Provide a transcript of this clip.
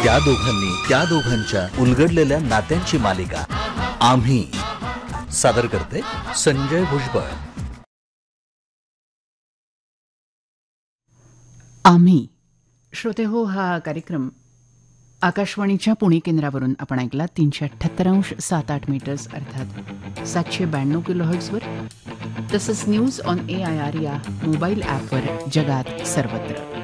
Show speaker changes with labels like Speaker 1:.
Speaker 1: त्या दोघांनी त्या दोघांच्या उलगडलेल्या नात्यांची मालिका आम्ही, सादर करते संजय भुजबळ.
Speaker 2: आम्ही श्रोते हो, हा कार्यक्रम आकाशवाणीच्या पुणे केंद्रावरून आपण ऐकला 378.78 मीटर्स अर्थात 792 किलोहर्ट्झवर, तसंच न्यूज ऑन AIR या मोबाईल ॲपवर जगात सर्वत्र.